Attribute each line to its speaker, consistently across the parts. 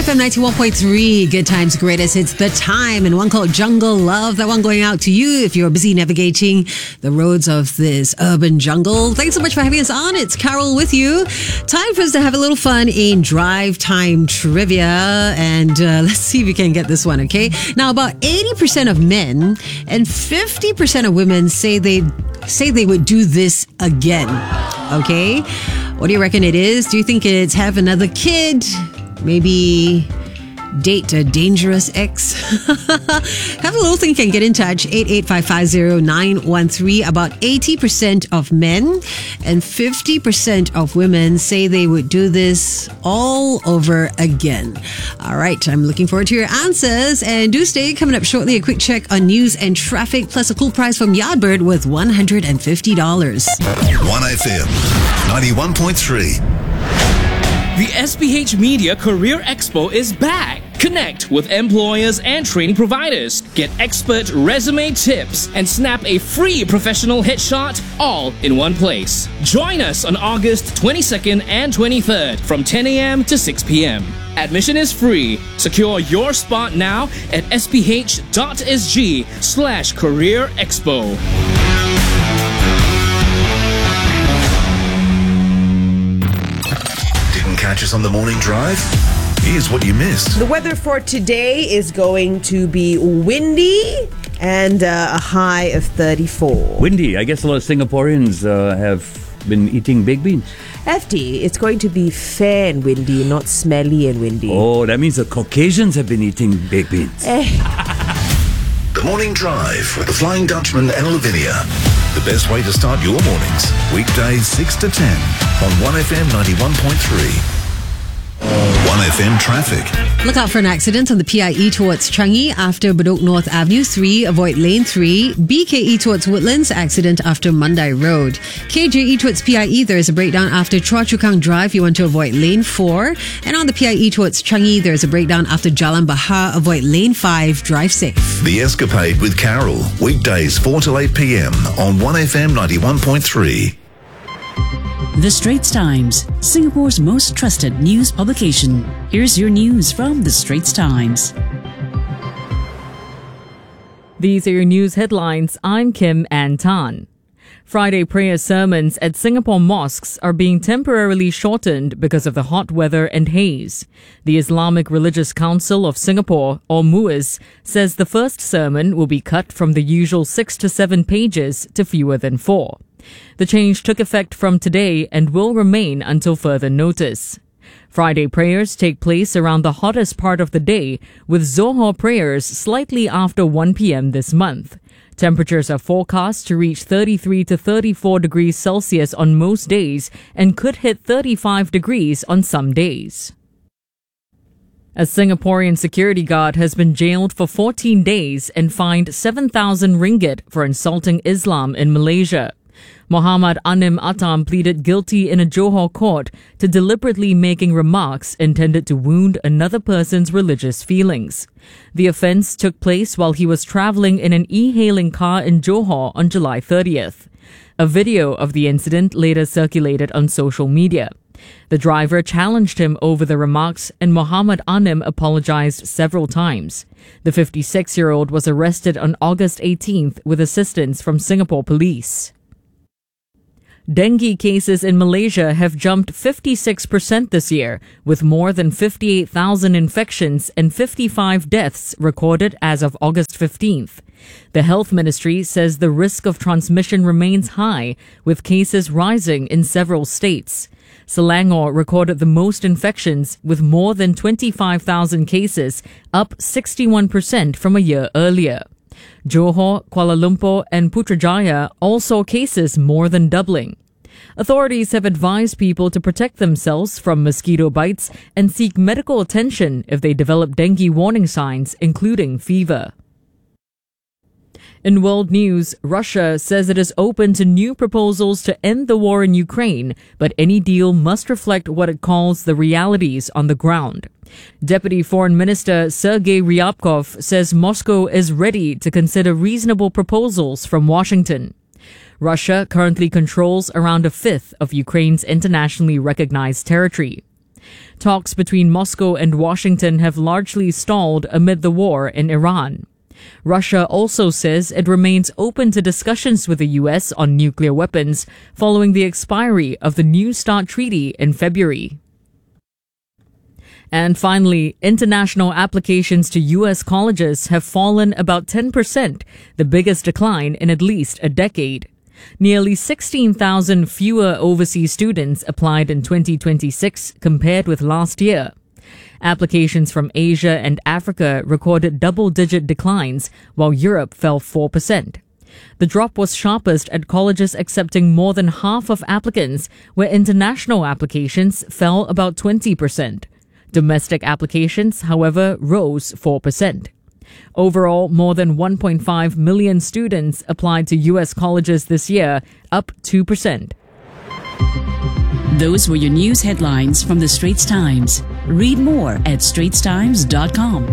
Speaker 1: 1FM 91.3, good times, greatest hits, the time, and one called Jungle Love. That one going out to you if you're busy navigating the roads of this urban jungle. Thanks so much for having us on. It's Carol with you. Time for us to have a little fun in drive time trivia, and let's see if we can get this one, okay? Now, about 80% of men and 50% of women say they would do this again, okay? What do you reckon it is? Do you think it's have another kid? Maybe date a dangerous ex? Have a little think and get in touch. 88550-913. About 80% of men and 50% of women say they would do this all over again. All right, I'm looking forward to your answers. And do stay. Coming up shortly, a quick check on news and traffic, plus a cool prize from Yardbird with $150.
Speaker 2: 1FM 91.3.
Speaker 3: The SPH Media Career Expo is back. Connect with employers and training providers. Get expert resume tips and snap a free professional headshot all in one place. Join us on August 22nd and 23rd from 10 a.m. to 6 p.m. Admission is free. Secure your spot now at sph.sg/career expo.
Speaker 2: Catch us on the morning drive? Here's what you missed.
Speaker 4: The weather for today is going to be windy and a high of 34.
Speaker 5: Windy. I guess a lot of Singaporeans have been eating baked beans.
Speaker 4: FD, it's going to be fair and windy, not smelly and windy.
Speaker 5: Oh, that means the Caucasians have been eating baked beans.
Speaker 2: The morning drive with the Flying Dutchman and Lavinia. The best way to start your mornings. Weekdays 6 to 10 on 1FM 91.3. 1FM traffic.
Speaker 1: Look out for an accident on the PIE towards Changi after Bedok North Avenue 3. Avoid lane 3. BKE towards Woodlands. Accident after Mandai Road. KJE towards PIE. There is a breakdown after Chua Chu Kang Drive. You want to avoid lane 4. And on the PIE towards Changi, there is a breakdown after Jalan Bahar. Avoid lane 5. Drive safe.
Speaker 2: The Escapade with Carol. Weekdays 4 to 8 p.m. on 1FM 91.3.
Speaker 6: The Straits Times, Singapore's most trusted news publication. Here's your news from The Straits Times.
Speaker 7: These are your news headlines. I'm Kim Ann Tan. Friday prayer sermons at Singapore mosques are being temporarily shortened because of the hot weather and haze. The Islamic Religious Council of Singapore, or MUIS, says the first sermon will be cut from the usual 6 to 7 pages to fewer than 4. The change took effect from today and will remain until further notice. Friday prayers take place around the hottest part of the day, with Zohor prayers slightly after 1 p.m. this month. Temperatures are forecast to reach 33 to 34 degrees Celsius on most days and could hit 35 degrees on some days. A Singaporean security guard has been jailed for 14 days and fined 7,000 ringgit for insulting Islam in Malaysia. Muhammad Anim Atam pleaded guilty in a Johor court to deliberately making remarks intended to wound another person's religious feelings. The offence took place while he was travelling in an e-hailing car in Johor on July 30th. A video of the incident later circulated on social media. The driver challenged him over the remarks and Muhammad Anim apologized several times. The 56-year-old was arrested on August 18th with assistance from Singapore police. Dengue cases in Malaysia have jumped 56% this year, with more than 58,000 infections and 55 deaths recorded as of August 15th. The Health Ministry says the risk of transmission remains high, with cases rising in several states. Selangor recorded the most infections, with more than 25,000 cases, up 61% from a year earlier. Johor, Kuala Lumpur and Putrajaya all saw cases more than doubling. Authorities have advised people to protect themselves from mosquito bites and seek medical attention if they develop dengue warning signs, including fever. In world news, Russia says it is open to new proposals to end the war in Ukraine, but any deal must reflect what it calls the realities on the ground. Deputy Foreign Minister Sergei Ryabkov says Moscow is ready to consider reasonable proposals from Washington. Russia currently controls around a fifth of Ukraine's internationally recognized territory. Talks between Moscow and Washington have largely stalled amid the war in Iran. Russia also says it remains open to discussions with the U.S. on nuclear weapons following the expiry of the New START treaty in February. And finally, international applications to U.S. colleges have fallen about 10%, the biggest decline in at least a decade. Nearly 16,000 fewer overseas students applied in 2026 compared with last year. Applications from Asia and Africa recorded double-digit declines, while Europe fell 4%. The drop was sharpest at colleges accepting more than half of applicants, where international applications fell about 20%. Domestic applications, however, rose 4%. Overall, more than 1.5 million students applied to U.S. colleges this year, up 2%.
Speaker 6: Those were your news headlines from the Straits Times. Read more at straitstimes.com.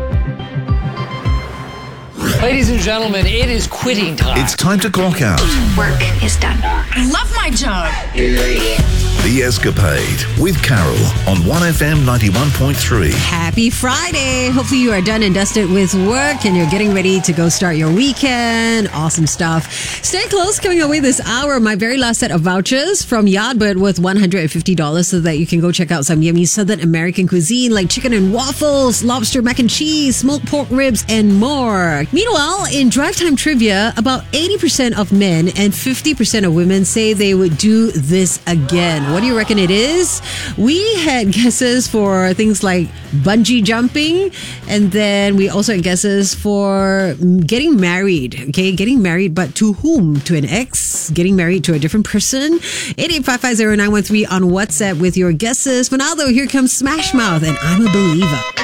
Speaker 8: Ladies and gentlemen, it is quitting time.
Speaker 2: It's time to clock out.
Speaker 9: Work is done.
Speaker 10: I love my job.
Speaker 2: The Escapade with Carol on 1FM 91.3.
Speaker 1: Happy Friday. Hopefully you are done and dusted with work and you're getting ready to go start your weekend. Awesome stuff. Stay close. Coming away this hour, my very last set of vouchers from Yardbird worth $150 so that you can go check out some yummy Southern American cuisine like chicken and waffles, lobster mac and cheese, smoked pork ribs, and more. Meanwhile, in Drive Time Trivia, about 80% of men and 50% of women say they would do this again. What do you reckon it is? We had guesses for things like bungee jumping, and then we also had guesses for getting married. Okay, getting married, but to whom? To an ex? Getting married to a different person? 88550913 on WhatsApp with your guesses. For now, though, here comes Smash Mouth, and I'm a Believer.